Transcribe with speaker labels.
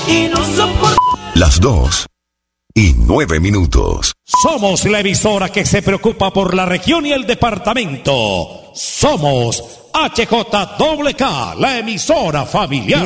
Speaker 1: y no soporto.
Speaker 2: Las 2:09.
Speaker 3: Somos la emisora que se preocupa por la región y el departamento. Somos HJWK, la emisora familiar.